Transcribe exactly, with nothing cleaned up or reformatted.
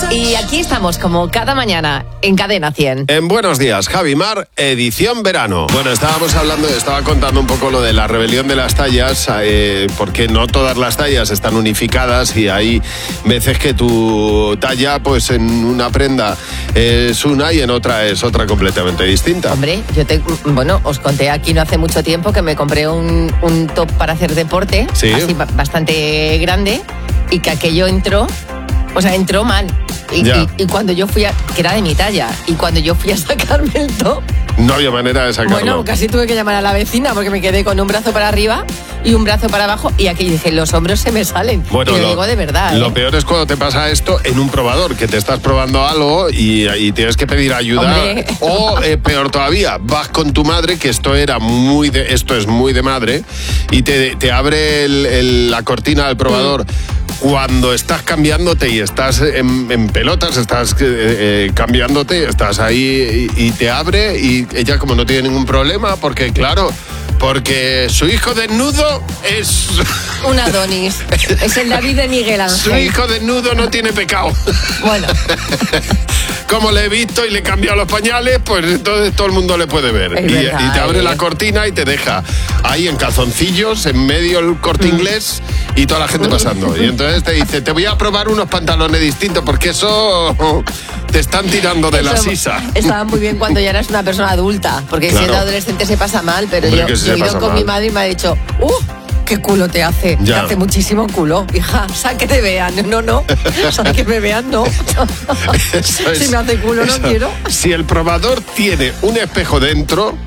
Y aquí estamos, como cada mañana, en Cadena cien. En Buenos Días, Javi Mar, edición verano. Bueno, estábamos hablando, estaba contando un poco lo de la rebelión de las tallas, eh, porque no todas las tallas están unificadas y hay veces que tu talla, pues en una prenda es una y en otra es otra completamente distinta. Hombre, yo te, bueno, os conté aquí no hace mucho tiempo que me compré un, un top para hacer deporte, ¿Sí? así bastante grande, y que aquello entró, o sea, entró mal. Y, y, y cuando yo fui a, que era de mi talla, y cuando yo fui a sacarme el top, no había manera de sacarlo. Bueno, casi tuve que llamar a la vecina porque me quedé con un brazo para arriba y un brazo para abajo, y aquí dije, los hombros se me salen. Bueno, y lo, lo digo de verdad. Lo ¿eh? peor es cuando te pasa esto en un probador, que te estás probando algo y, y tienes que pedir ayuda. Hombre. O eh, peor todavía, vas con tu madre, que esto era muy de, esto es muy de madre, y te, te abre el, el, la cortina del probador. Mm. Cuando estás cambiándote y estás en, en pelotas, estás eh, eh, cambiándote, estás ahí y, y te abre, y ella como no tiene ningún problema, porque claro, porque su hijo desnudo es... un Adonis, es el David de Miguel Ángel. Su hijo desnudo no tiene pecado. Bueno. Como le he visto y le he cambiado los pañales, pues entonces todo el mundo le puede ver. Es y, verdad, y te abre eh. la cortina y te deja ahí en calzoncillos, en medio el Corte Inglés, y toda la gente pasando. Y entonces te dice, te voy a probar unos pantalones distintos, porque eso te están tirando de eso la sisa. Estaba muy bien cuando ya eras una persona adulta, porque Claro. siendo adolescente se pasa mal, pero Hombre, yo, que sí yo he se ido pasa con mal. mi madre y me ha dicho, ¡uh! ¿Qué culo te hace? Ya. Te hace muchísimo culo, hija. O sea, que te vean. No, no. O sea, que me vean, no. Eso Si es- me hace culo, no eso. quiero. Si el probador tiene un espejo dentro,